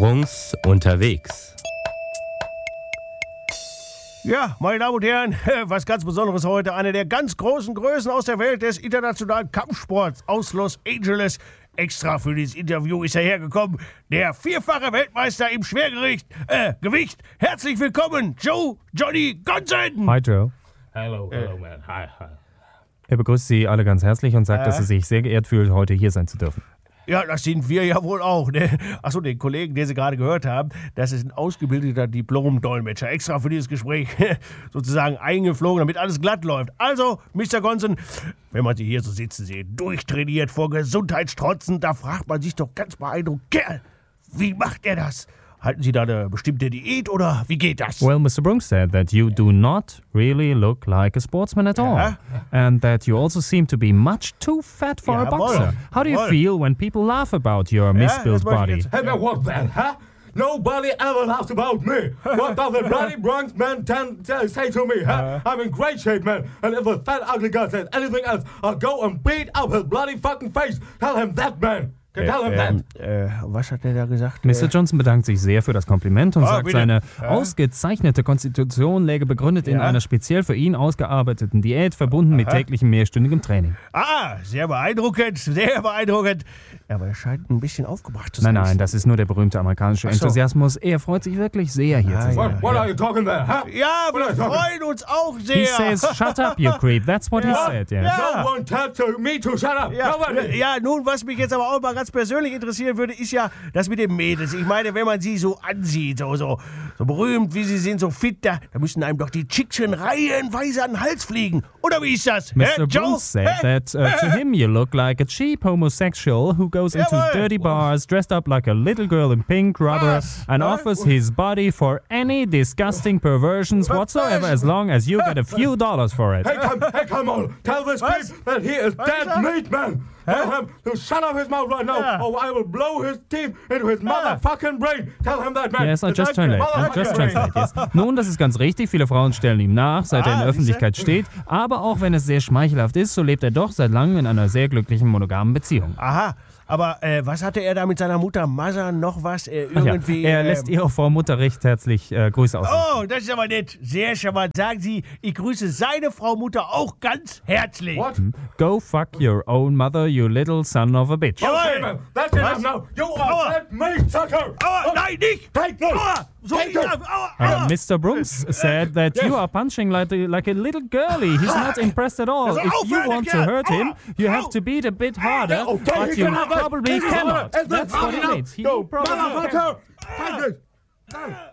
Brunks unterwegs. Ja, meine Damen und Herren, was ganz Besonderes heute. Eine der ganz großen Größen aus der Welt des internationalen Kampfsports aus Los Angeles. Extra für dieses Interview ist er hergekommen. Der vierfache Weltmeister im Gewicht. Herzlich willkommen, Johnny Gonson. Hi, Joe. Hello, man. Hi. Er begrüßt Sie alle ganz herzlich und sagt, dass er sich sehr geehrt fühlt, heute hier sein zu dürfen. Ja, das sind wir ja wohl auch, ne? Achso, den Kollegen, den Sie gerade gehört haben, das ist ein ausgebildeter Diplom-Dolmetscher. Extra für dieses Gespräch sozusagen eingeflogen, damit alles glatt läuft. Also, Mr. Gonson, wenn man Sie hier so sitzen sieht, durchtrainiert, vor Gesundheit strotzend, da fragt man sich doch ganz beeindruckt, Kerl, wie macht er das? Halten Sie da eine bestimmte Diät oder wie geht das? Well, Mr. Brunks said that you do not really look like a sportsman at all. And that you also seem to be much too fat for a boxer. How do you feel when people laugh about your misbuilt body? Hey man, what then, huh? Nobody ever laughs about me. What does the bloody Bronx man say to me, huh? I'm in great shape, man. And if a fat ugly guy says anything else, I'll go and beat up his bloody fucking face. Tell him that, man. Was hat der da gesagt? Mr. Johnson bedankt sich sehr für das Kompliment und sagt, seine ausgezeichnete Konstitution läge begründet in einer speziell für ihn ausgearbeiteten Diät, verbunden mit täglichem mehrstündigem Training. Sehr beeindruckend, sehr beeindruckend. Aber er scheint ein bisschen aufgebracht zu sein. Nein, das ist nur der berühmte amerikanische Enthusiasmus. Er freut sich wirklich sehr, hier zu sein. What are you talking there, huh? Ja, wir freuen uns auch sehr. He says, shut up, you creep. That's what he said, yes. No one tells me to shut up. Ja, nun, was mich jetzt aber auch mal ganz persönlich interessieren würde, ist ja das mit den Mädels. Ich meine, wenn man sie so ansieht, so berühmt wie sie sind, so fit, da müssen einem doch die Chickchen reihenweise an den Hals fliegen. Oder wie ist das? Mr. Bruce said that to him you look like a cheap homosexual who goes into dirty bars dressed up like a little girl in pink rubber and offers his body for any disgusting perversions whatsoever as long as you get a few dollars for it. Hey, come on. Tell this creep that he is dead meat, man. Tell him to shut up his mouth right now, or I will blow his teeth into his motherfucking brain. Tell him that, man. Yes, I'll just translate. Yes. Nun, das ist ganz richtig. Viele Frauen stellen ihm nach, seit er in der Öffentlichkeit steht. Aber auch wenn es sehr schmeichelhaft ist, so lebt er doch seit langem in einer sehr glücklichen monogamen Beziehung. Aha. Aber was hatte er da mit seiner Mutter Mother noch was? Irgendwie. Er lässt ihre Frau Mutter recht herzlich Grüße aus. Oh, das ist aber nett. Sehr charmant. Sagen Sie, ich grüße seine Frau Mutter auch ganz herzlich. What? Go fuck your own mother, you little son of a bitch. Okay, man. That's enough now. You are dead meat, sucker. Nein, nicht. Take this. Mr. Brooks said that you are punching like a little girlie. He's not impressed at all. If you want to hurt him, you have to beat a bit harder, but you probably cannot. That's what he needs. He probably... Take this.